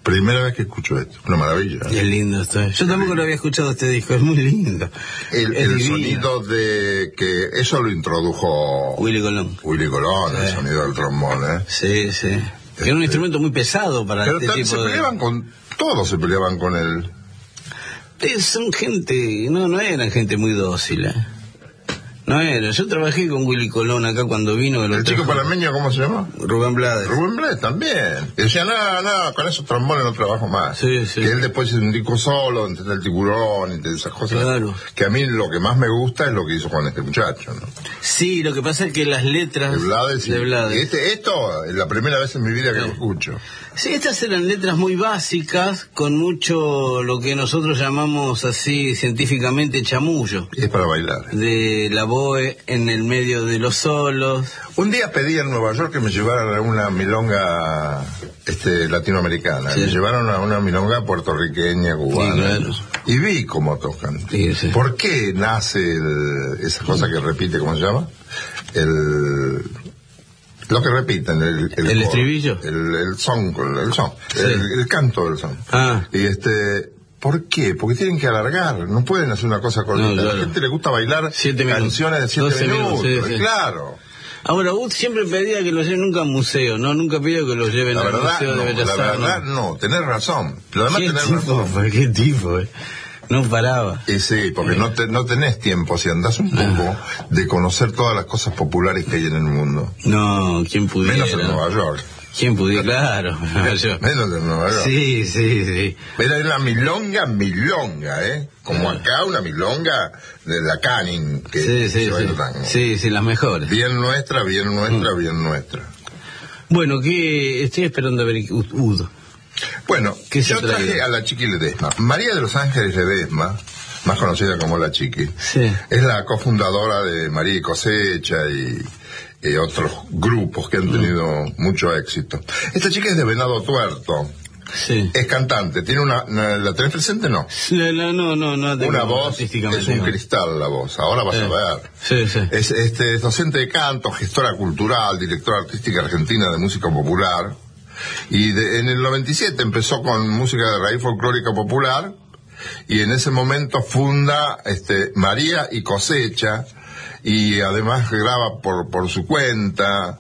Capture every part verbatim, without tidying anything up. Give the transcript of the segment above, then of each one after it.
Primera vez que escucho esto, una maravilla. Es lindo esto. Yo tampoco lo había escuchado este disco, es muy lindo. El, el sonido de que eso lo introdujo Willy Colón. Willy Colón, Sí. el sonido del trombón, ¿eh? Sí, sí. Que era un instrumento muy pesado para Pero este también tipo se de... peleaban con, todos se peleaban con él. Eh, Son gente, no, no eran gente muy dócil, ¿eh? No era. Yo trabajé con Willy Colón acá cuando vino. ¿El chico panameño cómo se llama? Rubén Blades. Rubén Blades también. Y decía, no, no, con esos trombones no trabajo más. Sí, sí. Que él después hizo un disco solo, entre el tiburón, entre esas cosas. Claro. Que a mí lo que más me gusta es lo que hizo con este muchacho, ¿no? Sí, lo que pasa es que las letras... De Blades. de Blades. Y este, esto es la primera vez en mi vida que Sí. lo escucho. Sí, estas eran letras muy básicas, con mucho lo que nosotros llamamos así científicamente chamullo. Y es para bailar. De la boe en el medio de los solos. Un día pedí en Nueva York que me llevaran a una milonga este, latinoamericana. Sí. Me llevaron a una milonga puertorriqueña, cubana. Sí, claro. Y vi cómo tocan. Sí, sí. ¿Por qué nace el- esa cosa que repite, ¿cómo se llama? El... Lo que repiten, el... ¿El coro, estribillo? El, el son, el son, Sí. el, el canto del son. Ah. Y este... ¿Por qué? Porque tienen que alargar, no pueden hacer una cosa cortita. No, claro. A la gente le gusta bailar Siete minutos. canciones de siete doce minutos, minutos, sí, sí. claro. Ahora, Wood siempre pedía que lo lleven nunca a museo, ¿no? Nunca pidió que lo lleven La al verdad, Museo no, de Bellas la Artes. verdad no, tenés razón. Lo demás ¿Qué tenés tipo? razón. Pues, ¿Qué tipo? Eh? No paraba. Y sí, porque no, te, no tenés tiempo, si andás un poco, de conocer todas las cosas populares que hay en el mundo. No, ¿quién pudiera? Menos en Nueva York. ¿Quién pudiera? Claro. Yo- Menos en Nueva York. Sí, sí, sí. Era una milonga, milonga, ¿eh? Como Ah. acá una milonga de la Canning, que Sí, sí, se baila sí. tango. Sí, sí, las mejores. Bien nuestra, bien nuestra, bien nuestra. Bueno, que estoy esperando a ver Ud- Udo. Bueno, ¿Qué se yo traje trae? a la Chiqui Ledesma. María de los Ángeles Ledesma, más conocida como la Chiqui, Sí. es la cofundadora de María y Cosecha y, y otros grupos que han tenido mucho éxito. Esta chica es de Venado Tuerto, Sí. es cantante, tiene una, una- ¿la tenés presente? No. No, no, no, no, no tengo Una voz, artísticamente, es un no. cristal la voz, ahora vas Sí. a ver. Sí, sí. Es, este, es docente de canto, gestora cultural, directora artística argentina de música popular. Y de- en el noventa y siete empezó con música de raíz folclórica popular. Y en ese momento funda este, María y Cosecha. Y además graba por, por su cuenta.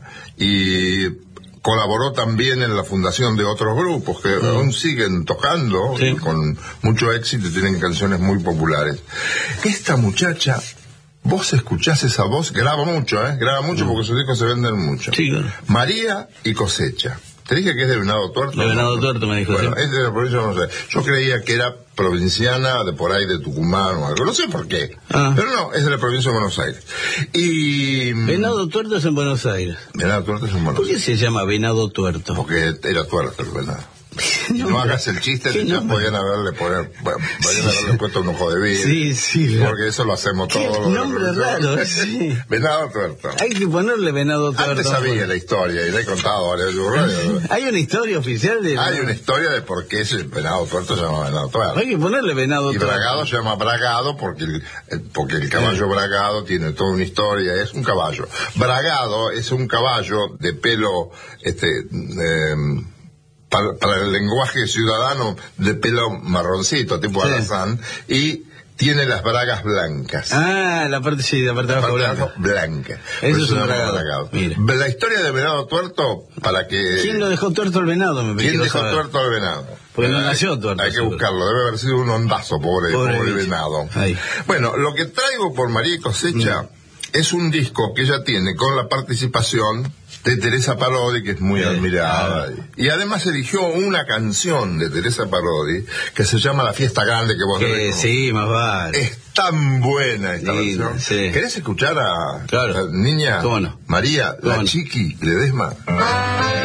Y colaboró también en la fundación de otros grupos que Mm. aún siguen tocando Sí. y con mucho éxito y tienen canciones muy populares. Esta muchacha, vos escuchás esa voz, graba mucho, ¿eh? Graba mucho porque sus discos se venden mucho. Sí, claro. María y Cosecha. Te dije que es de Venado Tuerto. De Venado Tuerto me dijo, Bueno, sí. es de la provincia de Buenos Aires. Yo creía que era provinciana de por ahí de Tucumán o algo. No sé por qué. Ah. Pero no, es de la provincia de Buenos Aires. Y... Venado Tuerto es en Buenos Aires. Venado Tuerto es en Buenos ¿Por qué Aires. se llama Venado Tuerto? Porque era tuerto el venado. No, no hagas el chiste ¿Qué de ya nombre? podían haberle, poner, podían haberle puesto un ojo de vidrio. Sí, sí. Porque eso lo hacemos Qué todos. nombre raro, sí. Venado Tuerto. Hay que ponerle Venado Tuerto. Antes sabía la historia y la he contado varias veces. Hay una historia oficial de... Hay una historia de por qué ese Venado Tuerto se llama Venado Tuerto. Hay que ponerle Venado Y Tuerto. Bragado se llama Bragado porque el, el- porque el caballo Bragado tiene toda una historia, es un caballo. Bragado es un caballo de pelo, este, eh, para, para el lenguaje ciudadano, de pelo marroncito, tipo Sí. alazán, y tiene las bragas blancas. Ah, la parte, sí, la parte de abajo Parte de blanca. abajo, blanca. Eso Por es se un llama bragado. Mira. La historia de Venado Tuerto, para que... ¿Quién lo dejó tuerto al venado? Me ¿Quién quiero dejó saber. tuerto al venado? Porque no Hay- nació tuerto, Hay que seguro. buscarlo, debe haber sido un ondazo, pobre, Pobre pobre, bicho. venado. Ahí. Bueno, lo que traigo por María y Cosecha es un disco que ella tiene con la participación de Teresa Parodi, que es muy Sí. admirada. Ah. Y además eligió una canción de Teresa Parodi que se llama La Fiesta Grande, que vos Que debés conocer. sí, más vale. Es tan buena esta Linda, canción. sí. ¿Querés escuchar a Claro. la niña ¿Cómo no? María, ¿Cómo la no? Chiqui Ledesma?